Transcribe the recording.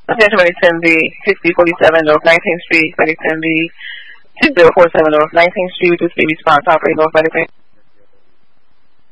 Attention Ready 10B, 6047 North 19th Street, Ready 10B, 2047 North 19th Street, with this response operating North Ready 10B.